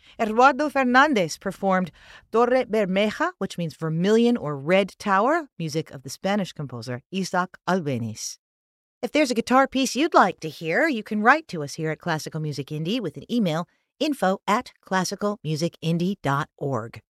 Eduardo Fernandez performed Torre Bermeja, which means vermilion or red tower, music of the Spanish composer Isaac Albeniz. If there's a guitar piece you'd like to hear, you can write to us here at Classical Music Indie with an email, info@classicalmusicindie.org.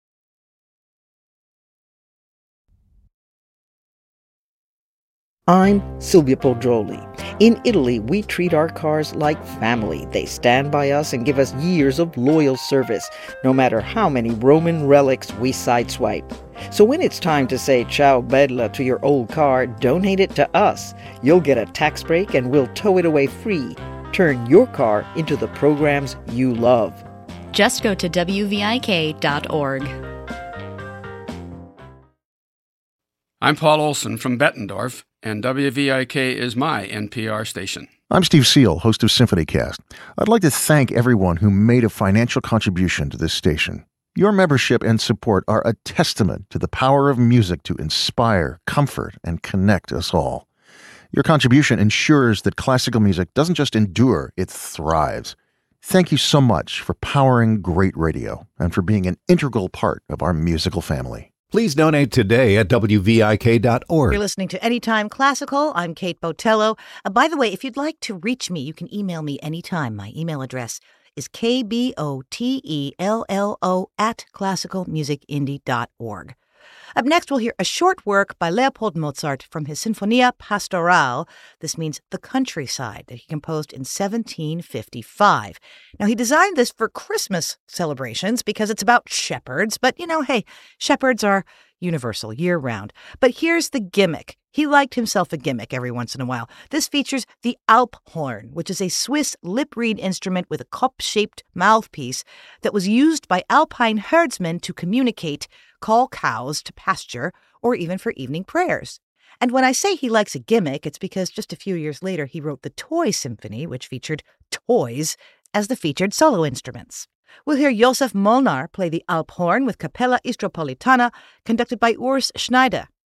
I'm Silvia Poglioli. In Italy, we treat our cars like family. They stand by us and give us years of loyal service, no matter how many Roman relics we sideswipe. So when it's time to say ciao bella to your old car, donate it to us. You'll get a tax break and we'll tow it away free. Turn your car into the programs you love. Just go to wvik.org. I'm Paul Olson from Bettendorf, and WVIK is my NPR station. I'm Steve Seal, host of SymphonyCast. I'd like to thank everyone who made a financial contribution to this station. Your membership and support are a testament to the power of music to inspire, comfort, and connect us all. Your contribution ensures that classical music doesn't just endure, it thrives. Thank you so much for powering great radio and for being an integral part of our musical family. Please donate today at WVIK.org. You're listening to Anytime Classical. I'm Kate Botello. By the way, if you'd like to reach me, you can email me anytime. My email address is kbotello@classicalmusicindie.org. Up next, we'll hear a short work by Leopold Mozart from his Sinfonia Pastorale. This means the countryside, that he composed in 1755. Now, he designed this for Christmas celebrations because it's about shepherds. But, hey, shepherds are universal year-round. But here's the gimmick. He liked himself a gimmick every once in a while. This features the Alphorn, which is a Swiss lip-reed instrument with a cup-shaped mouthpiece that was used by alpine herdsmen to communicate, call cows to pasture, or even for evening prayers. And when I say he likes a gimmick, it's because just a few years later he wrote the Toy Symphony, which featured toys as the featured solo instruments. We'll hear Josef Molnar play the Alphorn with Capella Istropolitana, conducted by Urs Schneider.